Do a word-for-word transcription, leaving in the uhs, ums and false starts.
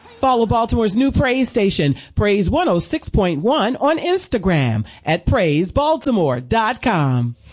Follow Baltimore's new Praise station, Praise one oh six point one, on Instagram at praise baltimore dot com.